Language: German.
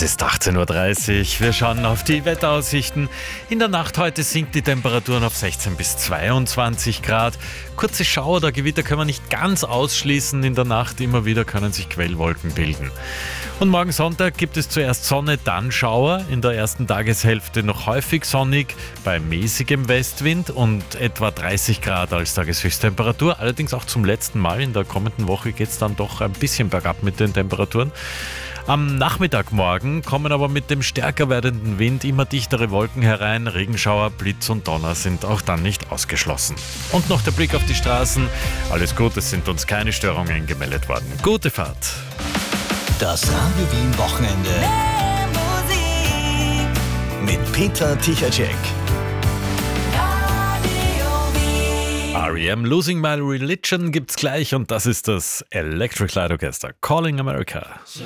Es ist 18:30 Uhr. Wir schauen auf die Wetteraussichten. In der Nacht heute sinkt die Temperaturen auf 16 bis 22 Grad. Kurze Schauer oder Gewitter können wir nicht ganz ausschließen. In der Nacht immer wieder können sich Quellwolken bilden. Und morgen Sonntag gibt es zuerst Sonne, dann Schauer. In der ersten Tageshälfte noch häufig sonnig, bei mäßigem Westwind und etwa 30 Grad als Tageshöchsttemperatur. Allerdings auch zum letzten Mal. In der kommenden Woche geht es dann doch ein bisschen bergab mit den Temperaturen. Am Nachmittag morgen kommen aber mit dem stärker werdenden Wind immer dichtere Wolken herein. Regenschauer, Blitz und Donner sind auch dann nicht ausgeschlossen. Und noch der Blick auf die Straßen. Alles gut, es sind uns keine Störungen gemeldet worden. Gute Fahrt. Das Radio Wien Wochenende mit Peter Tichatschek. R.E.M. Losing My Religion gibt's gleich und das ist das Electric Light Orchestra Calling America.